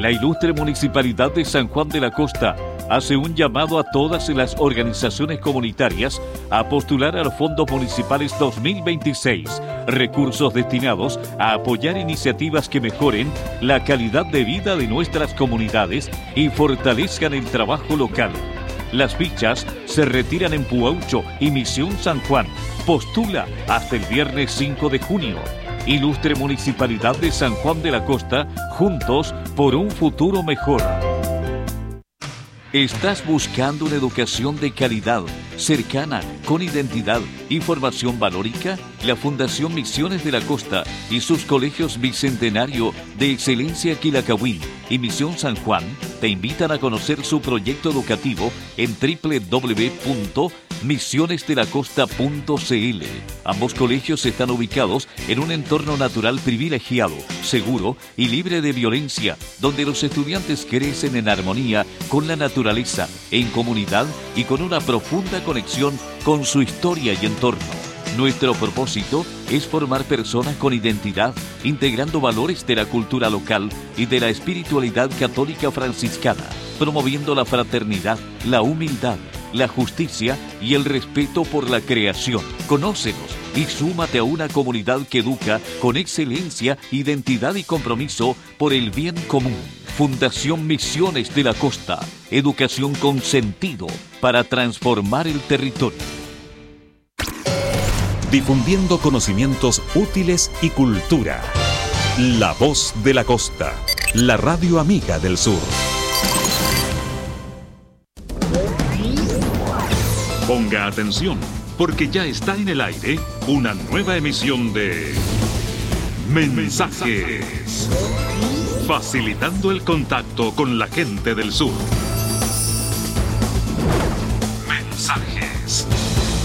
La ilustre Municipalidad de San Juan de la Costa hace un llamado a todas las organizaciones comunitarias a postular a los fondos municipales 2026, recursos destinados a apoyar iniciativas que mejoren la calidad de vida de nuestras comunidades y fortalezcan el trabajo local. Las fichas se retiran en Puaucho y Misión San Juan. Postula hasta el viernes 5 de junio. Ilustre Municipalidad de San Juan de la Costa, juntos por un futuro mejor. ¿Estás buscando una educación de calidad, cercana, con identidad y formación valórica? La Fundación Misiones de la Costa y sus colegios Bicentenario de Excelencia Quilacahuín y Misión San Juan te invitan a conocer su proyecto educativo en www.misionesdelacosta.cl. Ambos colegios están ubicados en un entorno natural privilegiado, seguro y libre de violencia, donde los estudiantes crecen en armonía con la naturaleza, en comunidad y con una profunda conexión con su historia y entorno. Nuestro propósito es formar personas con identidad, integrando valores de la cultura local y de la espiritualidad católica franciscana, promoviendo la fraternidad, la humildad, la justicia y el respeto por la creación. Conócenos y súmate a una comunidad que educa con excelencia, identidad y compromiso por el bien común. Fundación Misiones de la Costa. Educación con sentido para transformar el territorio. Difundiendo conocimientos útiles y cultura. La Voz de la Costa. La radio amiga del sur. Ponga atención, porque ya está en el aire una nueva emisión de Mensajes. Facilitando el contacto con la gente del sur. Mensajes.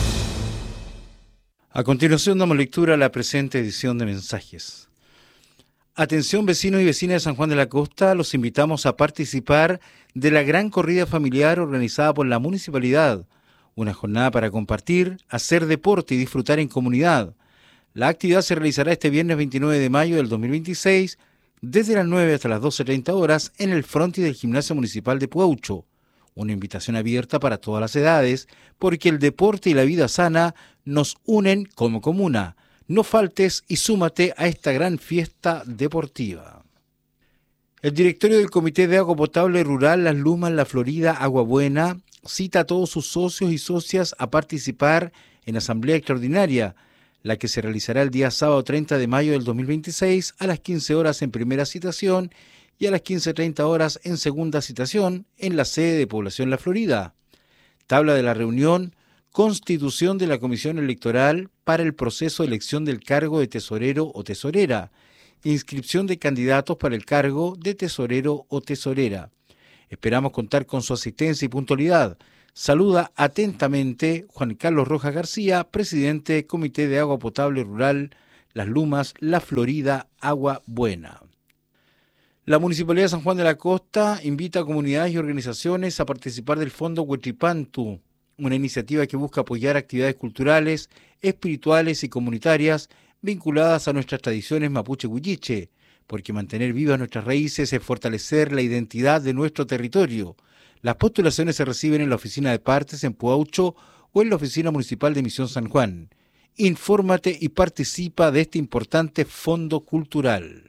A continuación damos lectura a la presente edición de Mensajes. Atención vecinos y vecinas de San Juan de la Costa, los invitamos a participar de la gran corrida familiar organizada por la municipalidad. Una jornada para compartir, hacer deporte y disfrutar en comunidad. La actividad se realizará este viernes 29 de mayo del 2026, desde las 9 hasta las 12:30 horas en el frontis del Gimnasio Municipal de Puaucho. Una invitación abierta para todas las edades, porque el deporte y la vida sana nos unen como comuna. No faltes y súmate a esta gran fiesta deportiva. El directorio del Comité de Agua Potable Rural Las Lumas La Florida Agua Buena cita a todos sus socios y socias a participar en asamblea extraordinaria, la que se realizará el día sábado 30 de mayo del 2026 a las 15 horas en primera citación y a las 15:30 horas en segunda citación en la sede de Población La Florida. Tabla de la reunión: constitución de la Comisión Electoral para el proceso de elección del cargo de tesorero o tesorera, inscripción de candidatos para el cargo de tesorero o tesorera. Esperamos contar con su asistencia y puntualidad. Saluda atentamente Juan Carlos Rojas García, presidente Comité de Agua Potable Rural Las Lumas La Florida Agua Buena. La Municipalidad de San Juan de la Costa invita a comunidades y organizaciones a participar del Fondo Huetripantu, una iniciativa que busca apoyar actividades culturales, espirituales y comunitarias vinculadas a nuestras tradiciones mapuche-huilliche, porque mantener vivas nuestras raíces es fortalecer la identidad de nuestro territorio. Las postulaciones se reciben en la oficina de partes en Puaucho o en la oficina municipal de Misión San Juan. Infórmate y participa de este importante fondo cultural.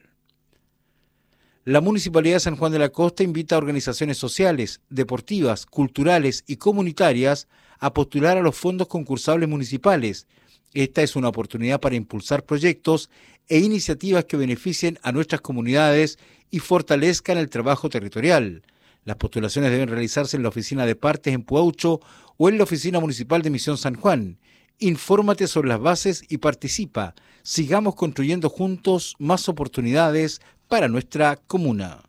La Municipalidad de San Juan de la Costa invita a organizaciones sociales, deportivas, culturales y comunitarias a postular a los fondos concursables municipales. Esta es una oportunidad para impulsar proyectos e iniciativas que beneficien a nuestras comunidades y fortalezcan el trabajo territorial. Las postulaciones deben realizarse en la oficina de partes en Puaucho o en la oficina municipal de Misión San Juan. Infórmate sobre las bases y participa. Sigamos construyendo juntos más oportunidades para nuestra comuna.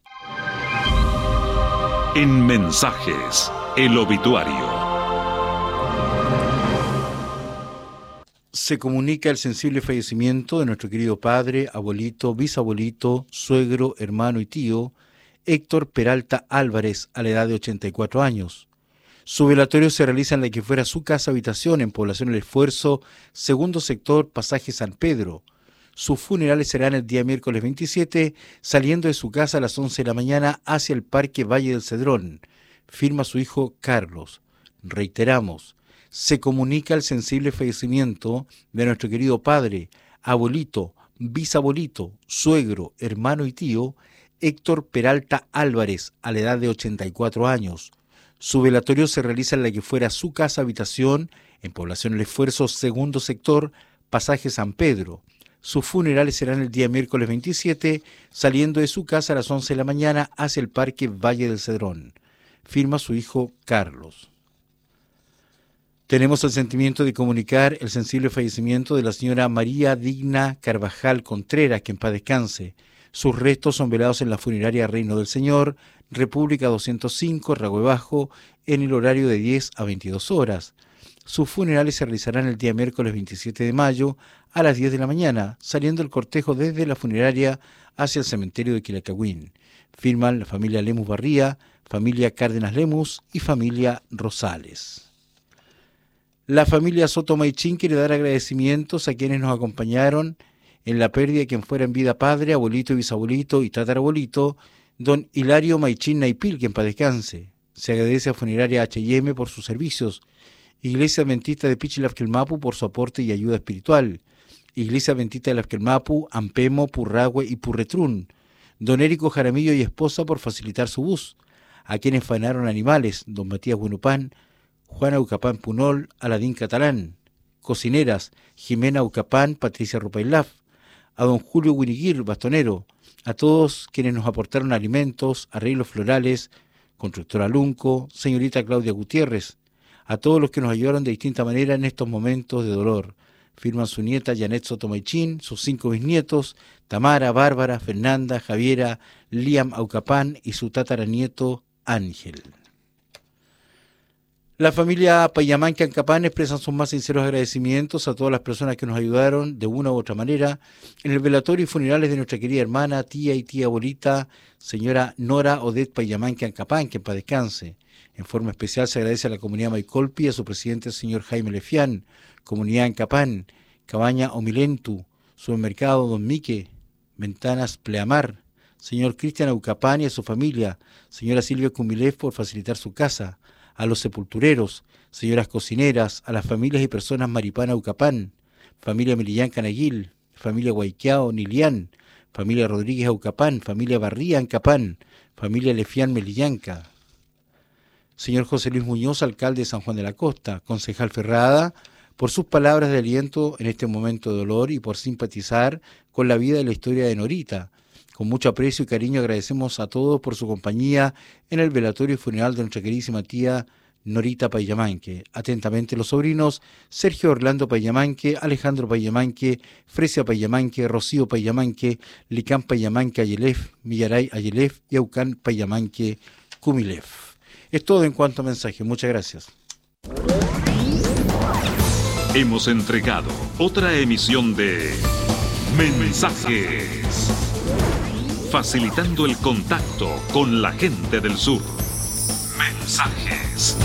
En Mensajes, el obituario. Se comunica el sensible fallecimiento de nuestro querido padre, abuelito, bisabuelito, suegro, hermano y tío, Héctor Peralta Álvarez, a la edad de 84 años. Su velatorio se realiza en la que fuera su casa habitación en Población El Esfuerzo, segundo sector, pasaje San Pedro. Sus funerales serán el día miércoles 27, saliendo de su casa a las 11 de la mañana hacia el Parque Valle del Cedrón. Firma su hijo Carlos. Reiteramos, se comunica el sensible fallecimiento de nuestro querido padre, abuelito, bisabuelito, suegro, hermano y tío, Héctor Peralta Álvarez, a la edad de 84 años. Su velatorio se realiza en la que fuera su casa habitación, en Población El Esfuerzo, segundo sector, Pasaje San Pedro. Sus funerales serán el día miércoles 27, saliendo de su casa a las 11 de la mañana hacia el Parque Valle del Cedrón. Firma su hijo Carlos. Tenemos el sentimiento de comunicar el sensible fallecimiento de la señora María Digna Carvajal Contreras, que en paz descanse. Sus restos son velados en la funeraria Reino del Señor, República 205, Ragüe Bajo, en el horario de 10 a 22 horas. Sus funerales se realizarán el día miércoles 27 de mayo a las 10 de la mañana, saliendo el cortejo desde la funeraria hacia el cementerio de Quilacagüín. Firman la familia Lemus Barría, familia Cárdenas Lemus y familia Rosales. La familia Soto Maichín quiere dar agradecimientos a quienes nos acompañaron en la pérdida de quien fuera en vida padre, abuelito y bisabuelito y tatarabuelito, don Hilario Maichín Naipil, que en paz descanse. Se agradece a Funeraria H&M por sus servicios, Iglesia Adventista de Pichilafquelmapu por su aporte y ayuda espiritual, Iglesia Adventista de Lafquelmapu, Ampemo, Purrahue y Purretrún, don Érico Jaramillo y esposa por facilitar su bus, a quienes faenaron animales, don Matías Buenupán, Juana Ucapán Punol, Aladín Catalán, cocineras, Jimena Ucapán, Patricia Rupailaf, a don Julio Winiguir, bastonero, a todos quienes nos aportaron alimentos, arreglos florales, constructora Lunco, señorita Claudia Gutiérrez, a todos los que nos ayudaron de distinta manera en estos momentos de dolor. Firman su nieta Janet Sotomaichín, sus 5 bisnietos, Tamara, Bárbara, Fernanda, Javiera, Liam Aucapán y su tataranieto Ángel. La familia Payamanque Ancapán expresan sus más sinceros agradecimientos a todas las personas que nos ayudaron de una u otra manera en el velatorio y funerales de nuestra querida hermana, tía y tía abuelita, señora Nora Odette Payamanque Ancapán, que en paz descanse. En forma especial se agradece a la comunidad Maicolpi y a su presidente, el señor Jaime Lefián, comunidad Ancapán, Cabaña Omilentu, supermercado Don Mique, Ventanas Pleamar, señor Cristian Aucapán y a su familia, señora Silvia Cumilev por facilitar su casa, a los sepultureros, señoras cocineras, a las familias y personas Maripana Aucapán, familia Melillán Canaguil, familia Guayquiao Nilián, familia Rodríguez Aucapán, familia Barría Ancapán, familia Lefián Melillanca. Señor José Luis Muñoz, alcalde de San Juan de la Costa, concejal Ferrada, por sus palabras de aliento en este momento de dolor y por simpatizar con la vida y la historia de Norita. Con mucho aprecio y cariño agradecemos a todos por su compañía en el velatorio y funeral de nuestra queridísima tía Norita Payamanque. Atentamente los sobrinos Sergio Orlando Payamanque, Alejandro Payamanque, Fresia Payamanque, Rocío Payamanque, Licán Payamanque Ayelef, Millaray Ayelef y Aucán Payamanque Cumilef. Es todo en cuanto a mensaje. Muchas gracias. Hemos entregado otra emisión de Mensajes, facilitando el contacto con la gente del sur. Mensajes.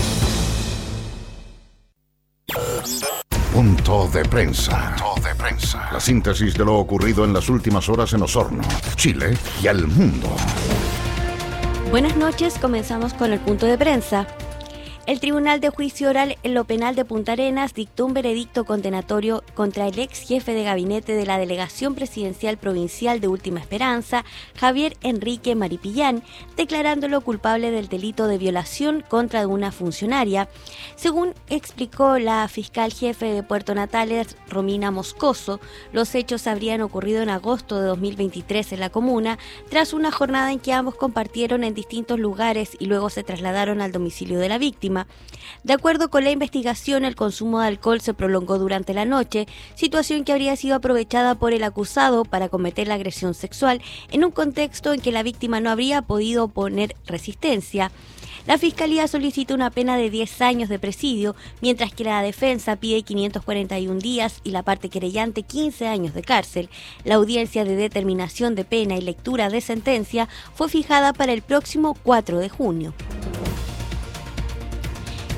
Punto de prensa. La síntesis de lo ocurrido en las últimas horas en Osorno, Chile y al mundo. Buenas noches, comenzamos con el punto de prensa. El Tribunal de Juicio Oral en lo Penal de Punta Arenas dictó un veredicto condenatorio contra el ex jefe de gabinete de la Delegación Presidencial Provincial de Última Esperanza, Javier Enrique Maripillán, declarándolo culpable del delito de violación contra una funcionaria. Según explicó la fiscal jefe de Puerto Natales, Romina Moscoso, los hechos habrían ocurrido en agosto de 2023 en la comuna, tras una jornada en que ambos compartieron en distintos lugares y luego se trasladaron al domicilio de la víctima. De acuerdo con la investigación, el consumo de alcohol se prolongó durante la noche, situación que habría sido aprovechada por el acusado para cometer la agresión sexual en un contexto en que la víctima no habría podido oponer resistencia. La Fiscalía solicita una pena de 10 años de presidio, mientras que la defensa pide 541 días y la parte querellante 15 años de cárcel. La audiencia de determinación de pena y lectura de sentencia fue fijada para el próximo 4 de junio.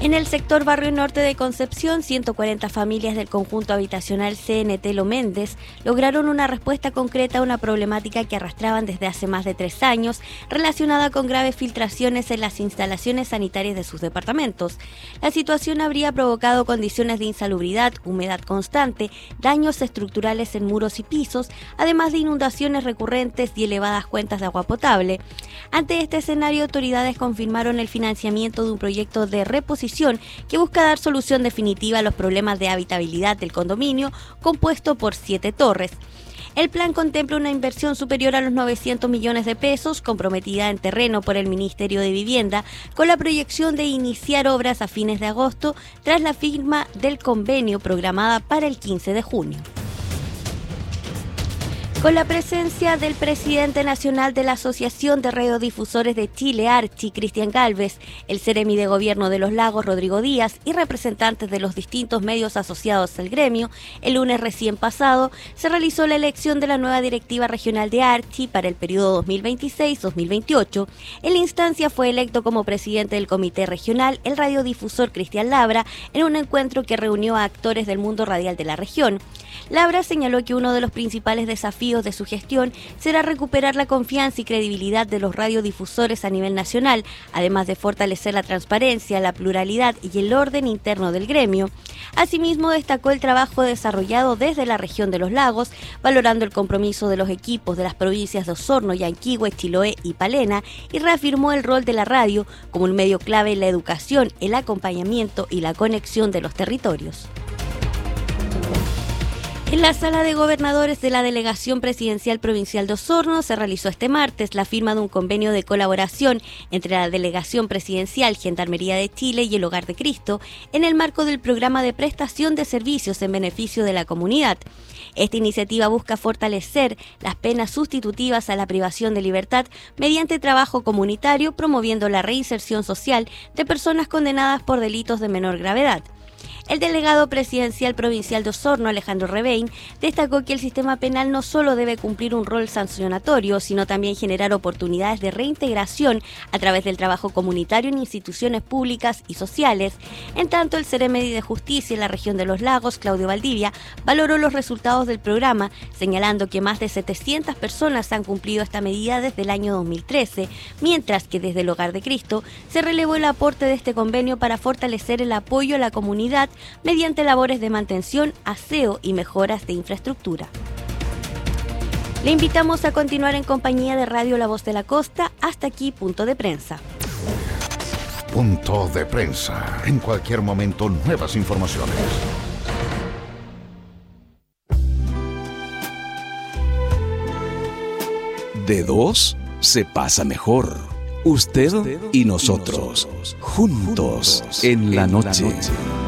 En el sector Barrio Norte de Concepción, 140 familias del conjunto habitacional CNT Lo Méndez lograron una respuesta concreta a una problemática que arrastraban desde hace más de 3 años, relacionada con graves filtraciones en las instalaciones sanitarias de sus departamentos. La situación habría provocado condiciones de insalubridad, humedad constante, daños estructurales en muros y pisos, además de inundaciones recurrentes y elevadas cuentas de agua potable. Ante este escenario, autoridades confirmaron el financiamiento de un proyecto de reposición que busca dar solución definitiva a los problemas de habitabilidad del condominio, compuesto por 7 torres. El plan contempla una inversión superior a los 900 millones de pesos, comprometida en terreno por el Ministerio de Vivienda, con la proyección de iniciar obras a fines de agosto, tras la firma del convenio programada para el 15 de junio. Con la presencia del presidente nacional de la Asociación de Radiodifusores de Chile, ARCHI, Cristian Gálvez, el Seremi de Gobierno de los Lagos, Rodrigo Díaz, y representantes de los distintos medios asociados al gremio, el lunes recién pasado se realizó la elección de la nueva directiva regional de ARCHI para el periodo 2026-2028. En la instancia fue electo como presidente del comité regional el radiodifusor Cristian Labra, en un encuentro que reunió a actores del mundo radial de la región. Labra señaló que uno de los principales desafíos de su gestión será recuperar la confianza y credibilidad de los radiodifusores a nivel nacional, además de fortalecer la transparencia, la pluralidad y el orden interno del gremio. Asimismo, destacó el trabajo desarrollado desde la región de los Lagos, valorando el compromiso de los equipos de las provincias de Osorno, Yanquihue, Chiloé y Palena, y reafirmó el rol de la radio como un medio clave en la educación, el acompañamiento y la conexión de los territorios. En la sala de gobernadores de la Delegación Presidencial Provincial de Osorno se realizó este martes la firma de un convenio de colaboración entre la Delegación Presidencial Gendarmería de Chile y el Hogar de Cristo en el marco del programa de prestación de servicios en beneficio de la comunidad. Esta iniciativa busca fortalecer las penas sustitutivas a la privación de libertad mediante trabajo comunitario, promoviendo la reinserción social de personas condenadas por delitos de menor gravedad. El delegado presidencial provincial de Osorno, Alejandro Rebein, destacó que el sistema penal no solo debe cumplir un rol sancionatorio, sino también generar oportunidades de reintegración a través del trabajo comunitario en instituciones públicas y sociales. En tanto, el Seremi de Justicia en la región de los Lagos, Claudio Valdivia, valoró los resultados del programa, señalando que más de 700 personas han cumplido esta medida desde el año 2013, mientras que desde el Hogar de Cristo se relevó el aporte de este convenio para fortalecer el apoyo a la comunidad mediante labores de mantención, aseo y mejoras de infraestructura. Le invitamos a continuar en compañía de Radio La Voz de la Costa. Hasta aquí, Punto de Prensa. Punto de Prensa. En cualquier momento, nuevas informaciones. De dos se pasa mejor. Usted y nosotros, juntos en la noche.